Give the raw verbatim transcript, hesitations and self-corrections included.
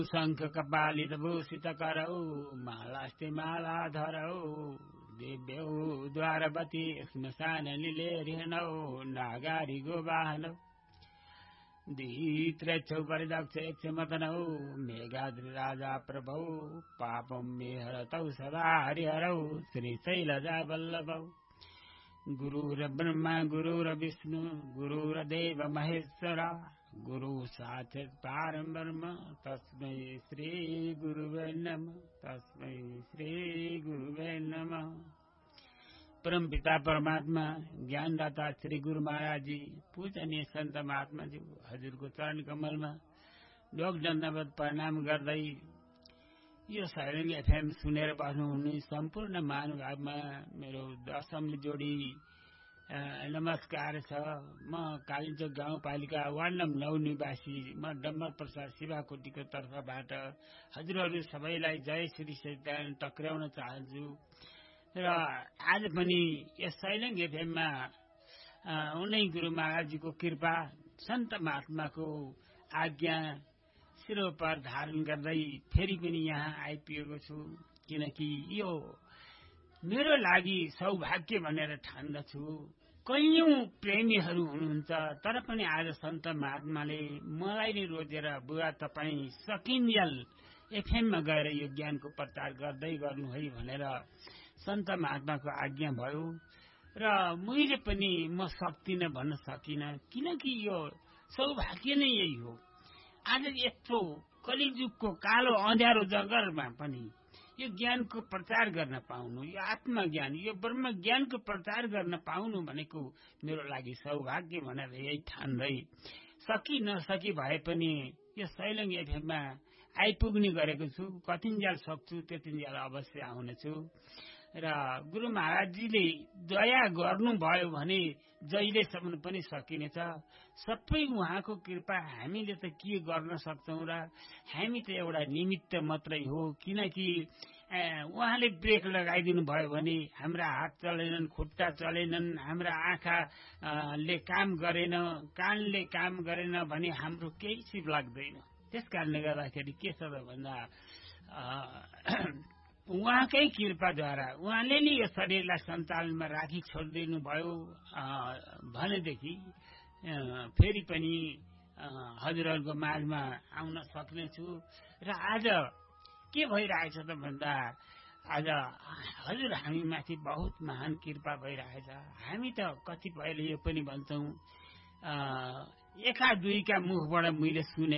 शङ्ख कपालित भूषित करौ मालास्ते माला धरौ दिव्यौ द्वारवती श्मशान लीले ऋणौ नागारी गोवाहनौ दीत्रक्षौ परिदक्ष क्षमतनौ मेघाद्रि राजा प्रभौ पापं मे हरतौ सदा हरिहरौ श्रीशैलजा वल्लभौ गुरुर ब्रह्मा गुरुर विष्णु गुरुर देव महेश्वरा गुरु साक्षात् परं ब्रह्म तस्मै श्री गुरुवे नमः तस्मै श्री गुरुवे नमः। परम पिता परमात्मा ज्ञानदाता श्री गुरु महाराज जी पूजनीय संत महात्मा जी हजुरको चरण कमलमा लोक दण्डवत प्रणाम गर्दै यो साइलेन्ट एफएम सुनेर बस्नुहुने सम्पूर्ण महानुभावमा मेरो दशम जोडी नमस्कार छ। म कालिचोक गाउँपालिका वार्ड नम्बर नौ निवासी म डम्बर प्रसाद शिवाकोटीको तर्फबाट हजुरहरू सबैलाई जय श्री सैतान टक्राउन चाहन्छु र आज पनि यस साइलेन्ट एफएममा उनै गुरु महाराजजीको कृपा सन्त महात्माको आज्ञा शिरोपर धारण गर्दै फेरि पनि यहाँ आइपुगेको छु, किनकि यो मेरो लागि सौभाग्य भनेर ठान्दछु। कैयौं प्रेमीहरू हुनुहुन्छ तर पनि आज सन्त महात्माले मलाई नै रोजेर बुवा तपाईँ सकिन्जेल एफएममा गएर यो ज्ञानको प्रचार गर्दै गर्नु है भनेर सन्त महात्माको आज्ञा भयो र मैले पनि म सक्दिनँ भन्न सकिनँ, किनकि यो सौभाग्य नै यही हो। आज यस्तो कलिजुगको कालो अँध्यारो जगरमा पनि यो ज्ञानको प्रचार गर्न पाउनु, यो आत्मज्ञान यो ब्रह्म ज्ञानको प्रचार गर्न पाउनु भनेको मेरो लागि सौभाग्य भनेर यही ठान्दै सकी नसकी भए पनि यो साइलेन्ट एफएममा आइपुग्ने गरेको छु। कतिन्जेल सक्छु त्यतिन्जेल अवश्य आउनेछु र गुरु महाराजजीले दया गर्नुभयो भने जहिलेसम्म पनि सकिनेछ। सबै उहाँको कृपा, हामीले त के गर्न सक्छौं र हामी त एउटा निमित्त मात्रै हो, किनकि उहाँले ब्रेक लगाइदिनु भयो भने हाम्रा हात चलेनन्, खुट्टा चलेनन्, हाम्रा आँखाले काम गरेन, कानले काम गरेन भने हाम्रो केही सिप लाग्दैन। त्यस कारणले गर्दाखेरि के छ त भन्दा उहाँकै कृपाद्वारा उहाँले नै यो शरीरलाई सञ्चालनमा राखी छोडिदिनु भयो भनेदेखि फेरि पनि हजुरहरूको माझमा आउन सक्नेछु। र आज के भइरहेछ त भन्दा आज हजुर हामी माथि बहुत महान कृपा भइरहेछ। हामी त कतिपयले यो पनि भन्छौं एका दुईका मुखबाट मैले सुने